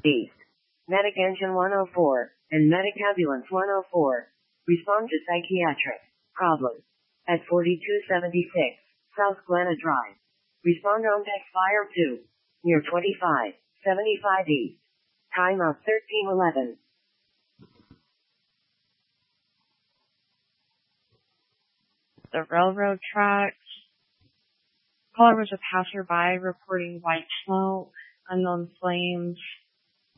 East. Medic Engine 104 and Medic Ambulance 104 respond to psychiatric problem at 4276 South Glenna Drive. Respond on deck Fire 2 near 2575 East. Time of 1311. The railroad tracks. Caller was a passerby reporting white smoke, unknown flames,